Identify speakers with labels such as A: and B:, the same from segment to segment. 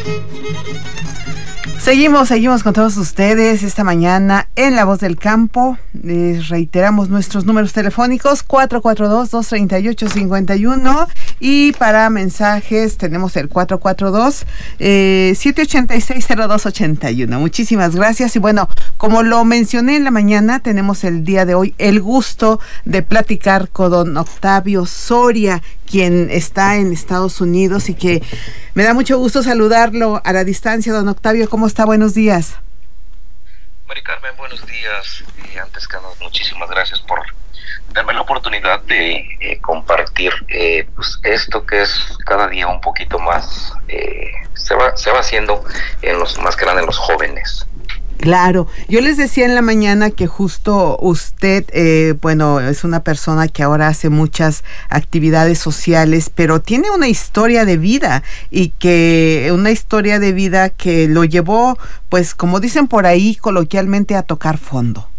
A: Seguimos con todos ustedes esta mañana en La Voz del Campo. Les reiteramos nuestros números telefónicos 442-238-51 y para mensajes tenemos el 442-786-0281. Muchísimas gracias y bueno, como lo mencioné en la mañana, tenemos el día de hoy el gusto de platicar con don Octavio Soria, quien está en Estados Unidos y que me da mucho gusto saludarlo a la distancia. Don Octavio, ¿cómo está? Buenos días.
B: Mari Carmen, buenos días. Antes que nada, muchísimas gracias por darme la oportunidad de compartir pues esto que es cada día un poquito más, se va haciendo más que nada en los jóvenes.
A: Claro, yo les decía en la mañana que justo usted, bueno, es una persona que ahora hace muchas actividades sociales, pero tiene una historia de vida que lo llevó, pues como dicen por ahí coloquialmente, a tocar fondo.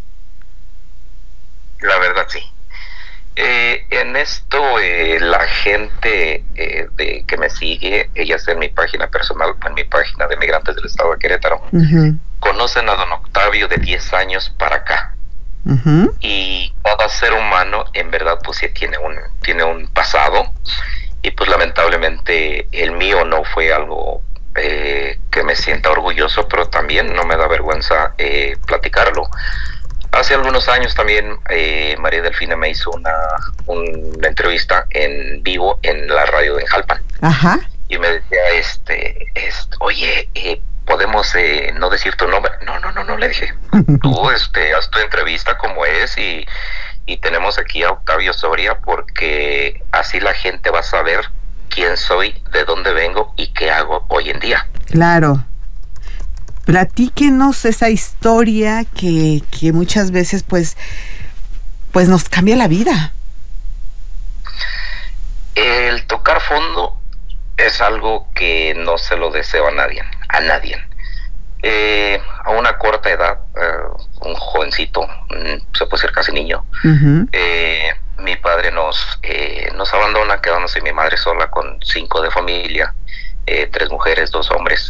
B: La verdad sí. En esto la gente que me sigue, ya sea en mi página personal o en mi página de Migrantes del Estado de Querétaro, conocen a don Octavio de 10 años para acá. Y cada ser humano en verdad pues sí tiene un pasado, y pues lamentablemente el mío no fue algo que me sienta orgulloso, pero también no me da vergüenza platicarlo. Hace algunos años también María Delfina me hizo una entrevista en vivo en la radio de Jalpan. Ajá. Y me decía, oye, ¿podemos no decir tu nombre? No, le dije. Tú haz tu entrevista como es y tenemos aquí a Octavio Soria porque así la gente va a saber quién soy, de dónde vengo y qué hago hoy en día.
A: Claro. Platíquenos esa historia que muchas veces pues nos cambia la vida.
B: El tocar fondo es algo que no se lo deseo a nadie. A una corta edad, un jovencito, se puede ser casi niño, mi padre nos abandona, quedándose mi madre sola con 5 de familia, 3 mujeres, 2 hombres.